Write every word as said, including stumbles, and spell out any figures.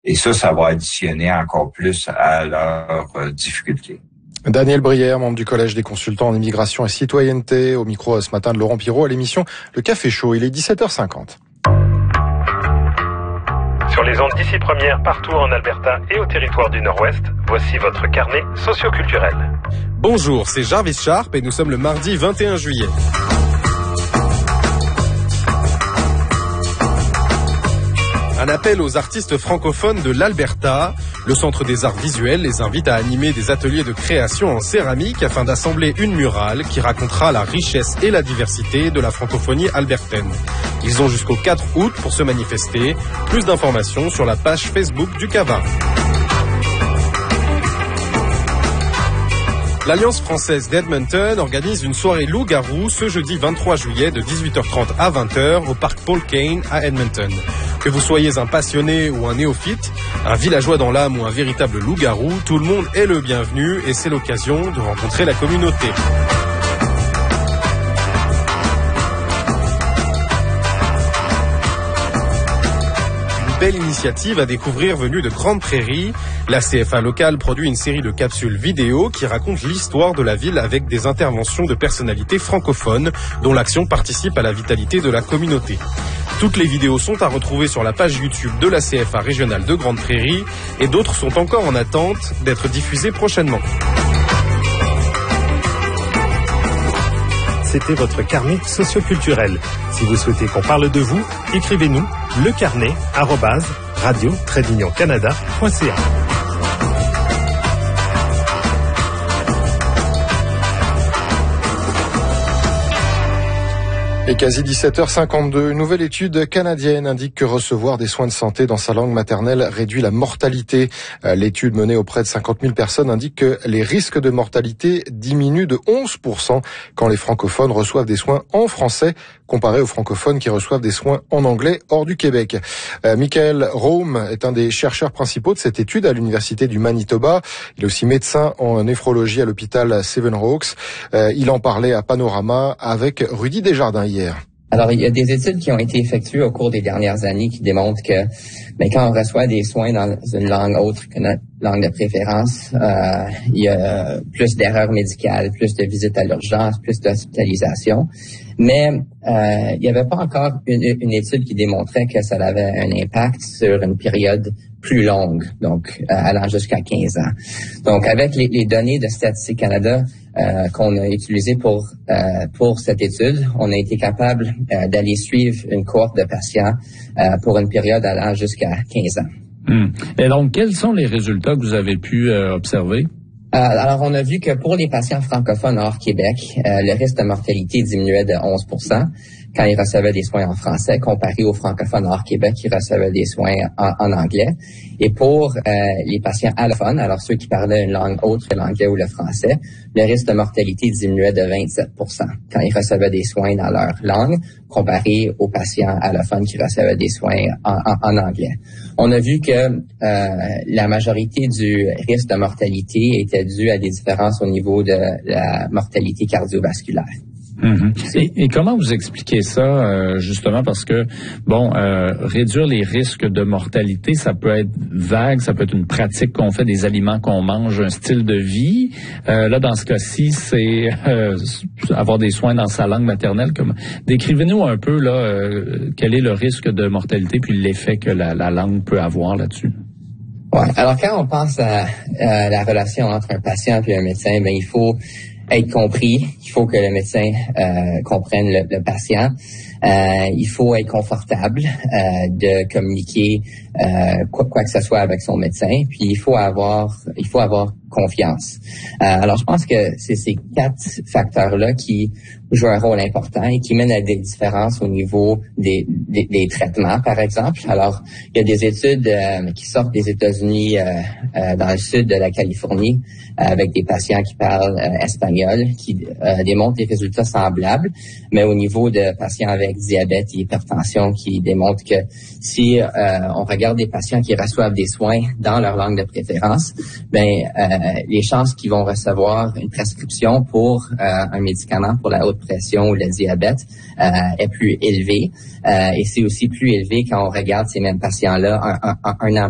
Et ça, ça va additionner encore plus à leurs euh, difficultés. Daniel Brière, membre du Collège des consultants en immigration et citoyenneté, au micro ce matin de Laurent Pirot à l'émission Le Café Chaud. Il est dix-sept heures cinquante. Sur les ondes d'ici première, partout en Alberta et au territoire du Nord-Ouest, voici votre carnet socioculturel. Bonjour, c'est Jarvis Sharp et nous sommes le mardi vingt et un juillet. Un appel aux artistes francophones de l'Alberta. Le Centre des arts visuels les invite à animer des ateliers de création en céramique afin d'assembler une murale qui racontera la richesse et la diversité de la francophonie albertaine. Ils ont jusqu'au quatre août pour se manifester. Plus d'informations sur la page Facebook du CAVAR. L'Alliance française d'Edmonton organise une soirée loup-garou ce jeudi vingt-trois juillet de dix-huit heures trente à vingt heures au parc Paul Kane à Edmonton. Que vous soyez un passionné ou un néophyte, un villageois dans l'âme ou un véritable loup-garou, tout le monde est le bienvenu et c'est l'occasion de rencontrer la communauté. Belle initiative à découvrir venue de Grande Prairie. La C F A locale produit une série de capsules vidéo qui racontent l'histoire de la ville avec des interventions de personnalités francophones dont l'action participe à la vitalité de la communauté. Toutes les vidéos sont à retrouver sur la page YouTube de la C F A régionale de Grande Prairie et d'autres sont encore en attente d'être diffusées prochainement. C'était votre carnet socioculturel. Si vous souhaitez qu'on parle de vous, écrivez-nous lecarnet arobase radio trait d'union canada point c a. Et quasi dix-sept heures cinquante-deux, une nouvelle étude canadienne indique que recevoir des soins de santé dans sa langue maternelle réduit la mortalité. L'étude menée auprès de cinquante mille personnes indique que les risques de mortalité diminuent de onze pour cent quand les francophones reçoivent des soins en français comparé aux francophones qui reçoivent des soins en anglais hors du Québec. Euh, Michael Rome est un des chercheurs principaux de cette étude à l'Université du Manitoba. Il est aussi médecin en néphrologie à l'hôpital Seven Oaks. Euh, il en parlait à Panorama avec Rudy Desjardins hier. Alors, il y a des études qui ont été effectuées au cours des dernières années qui démontrent que ben, quand on reçoit des soins dans une langue autre que notre langue de préférence, euh, il y a plus d'erreurs médicales, plus de visites à l'urgence, plus d'hospitalisation. Mais euh, il n'y avait pas encore une, une étude qui démontrait que ça avait un impact sur une période plus longue, donc euh, allant jusqu'à quinze ans. Donc, avec les, les données de Statistique Canada euh, qu'on a utilisées pour euh, pour cette étude, on a été capable euh, d'aller suivre une cohorte de patients euh, pour une période allant jusqu'à quinze ans. Hum. Et donc, quels sont les résultats que vous avez pu euh, observer? Euh, alors, on a vu que pour les patients francophones hors Québec, euh, le risque de mortalité diminuait de onze pour cent quand ils recevaient des soins en français, comparé aux francophones hors Québec qui recevaient des soins en, en anglais. Et pour euh, les patients allophones, alors ceux qui parlaient une langue autre que l'anglais ou le français, le risque de mortalité diminuait de vingt-sept pour cent quand ils recevaient des soins dans leur langue, comparé aux patients allophones qui recevaient des soins en, en, en anglais. On a vu que euh, la majorité du risque de mortalité était due à des différences au niveau de la mortalité cardiovasculaire. Mm-hmm. Et, et comment vous expliquez ça, euh, justement, parce que, bon, euh, réduire les risques de mortalité, ça peut être vague, ça peut être une pratique qu'on fait, des aliments qu'on mange, un style de vie. Euh, là, dans ce cas-ci, c'est euh, avoir des soins dans sa langue maternelle. Comme... Décrivez-nous un peu, là, euh, quel est le risque de mortalité puis l'effet que la, la langue peut avoir là-dessus. Ouais. Alors, quand on pense à, à la relation entre un patient et un médecin, ben il faut être compris, il faut que le médecin euh, comprenne le, le patient. Euh, il faut être confortable euh, de communiquer euh, quoi, quoi que ce soit avec son médecin. Puis il faut avoir, il faut avoir confiance. Euh, alors je pense que c'est ces quatre facteurs-là qui jouent un rôle important et qui mènent à des différences au niveau des, des, des traitements, par exemple. Alors il y a des études euh, qui sortent des États-Unis, euh, euh, dans le sud de la Californie, euh, avec des patients qui parlent euh, espagnol, qui euh, démontrent des résultats semblables, mais au niveau de patients avec diabète et hypertension, qui démontrent que si euh, on regarde des patients qui reçoivent des soins dans leur langue de préférence, ben euh, les chances qu'ils vont recevoir une prescription pour euh, un médicament pour la haute pression ou le diabète euh, est plus élevée. Euh, et c'est aussi plus élevé quand on regarde ces mêmes patients-là un, un, un an